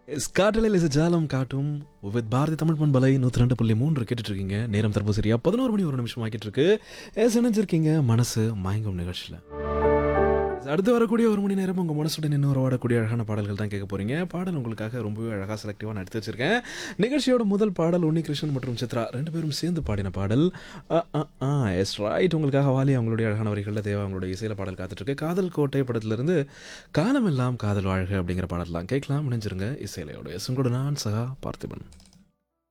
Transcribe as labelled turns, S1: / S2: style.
S1: காற்றலையில் இசை ஜாலம் காட்டும் வித் பாரதி தமிழ் பண்பலை 102.3 கேட்டுட்டு இருக்கீங்க. நேரம் தற்போது சரியா 11 மணி 1 நிமிஷம் ஆகிட்டு இருக்கு. இணைஞ்சிருக்கீங்க மனசு மயங்கும் நிகழ்ச்சியில். அடுத்து வரக்கூடிய ஒரு மணி நேரம் உங்கள் மனசுடன் இன்னும் உறவாடக்கூடிய அழகான பாடல்கள் தான் கேட்க போறீங்க. பாடல் உங்களுக்காக ரொம்பவே அழகாக செலக்டிவாக நான் எடுத்து வச்சிருக்கேன். நிகழ்ச்சியோட முதல் பாடல் உன்னிகிருஷ்ணன் மற்றும் சித்ரா ரெண்டு பேரும் சேர்ந்து பாடின பாடல். எஸ் ரைட், உங்களுக்காக வாலி அவங்களுடைய அழகான வரிகளில் தேவா அவங்களுடைய இசையில் பாடல் காத்துட்ருக்கு. காதல் கோட்டை படத்திலிருந்து காலமெல்லாம் காதல் வாழ்க அப்படிங்கிற பாடலாம் கேட்கலாம். இணைஞ்சிருங்க இசையிலையோட. எஸ் உங்களோட நான் சகா பார்த்திபன்.